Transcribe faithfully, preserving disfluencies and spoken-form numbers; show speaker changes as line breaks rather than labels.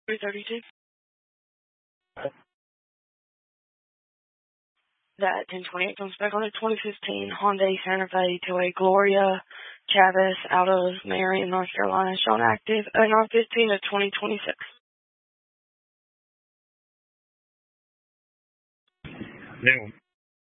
three thirty-two. That ten twenty-eight comes back on a twenty fifteen Honda Santa Fe to a Gloria Chavez out of Marion, North Carolina, shown active at nine fifteen of twenty twenty-six.
New.